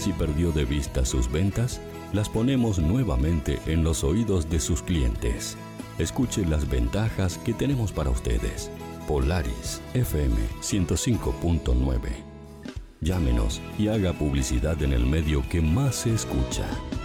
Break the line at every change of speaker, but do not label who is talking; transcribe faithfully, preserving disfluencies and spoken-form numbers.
Si perdió de vista sus ventas, las ponemos nuevamente en los oídos de sus clientes. Escuche las ventajas que tenemos para ustedes. Polaris F M ciento cinco punto nueve. Llámenos y haga publicidad en el medio que más se escucha.